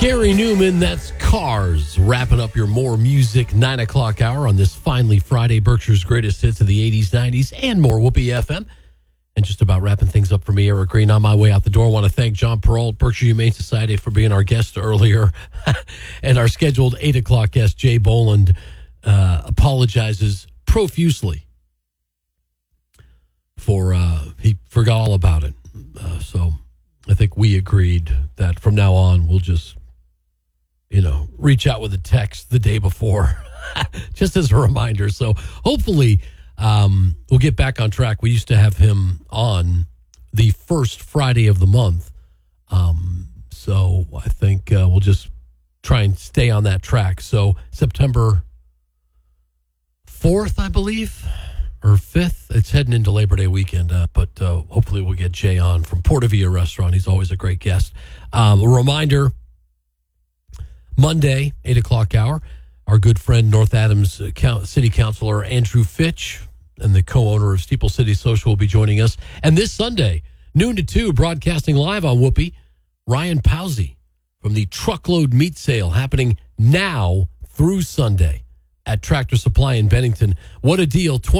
Gary Newman, that's Cars, wrapping up your More Music 9 o'clock hour on this finally Friday, Berkshire's greatest hits of the 80s, 90s, and more. Whoopee FM. And just about wrapping things up for me, Eric Green, on my way out the door. I want to thank John Perrault, Berkshire Humane Society, for being our guest earlier. And our scheduled 8 o'clock guest, Jay Boland, apologizes profusely for, he forgot all about it. So I think we agreed that from now on, we'll just, reach out with a text the day before, just as a reminder. So hopefully we'll get back on track. We used to have him on the first Friday of the month. So I think we'll just try and stay on that track. So September 4th, I believe, or 5th. It's heading into Labor Day weekend, but hopefully we'll get Jay on from Portavia Restaurant. He's always a great guest. A reminder, Monday, 8 o'clock hour, our good friend North Adams City Councilor Andrew Fitch and the co-owner of Steeple City Social will be joining us. And this Sunday, noon to 2, broadcasting live on Whoopee, Ryan Powsey from the Truckload Meat Sale happening now through Sunday at Tractor Supply in Bennington. What a deal.